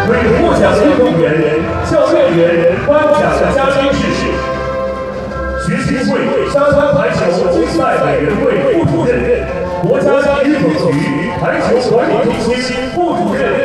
为获奖运动员、教练员颁奖嘉宾致辞。学生会沙滩排球竞赛委员会副主任、国家体育总局排球管理中心副主任。